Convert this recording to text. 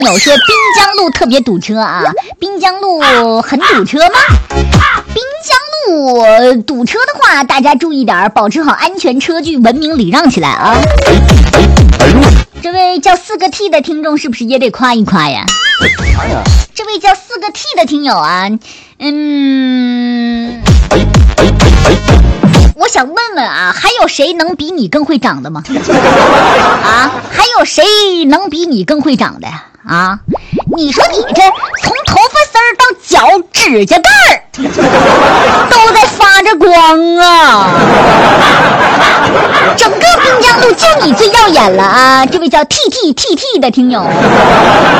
有说滨江路特别堵车啊，滨江路很堵车吗？滨江路堵车的话，大家注意点，保持好安全车距，文明礼让起来啊！这位叫4个 T 的听众是不是也得夸一夸呀？这位叫4个 T 的听友啊，我想问问啊，还有谁能比你更会长的吗？啊，还有谁能比你更会长的呀？啊，你说你这从头发丝儿到脚指甲盖儿都在发着光啊！整个滨江路就你最耀眼了啊！这位叫 TT 的听友，